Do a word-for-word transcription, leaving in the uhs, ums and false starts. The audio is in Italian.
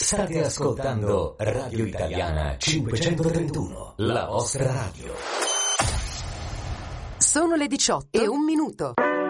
State ascoltando Radio Italiana cinquecentotrentuno, la vostra radio. Sono le diciotto e un minuto.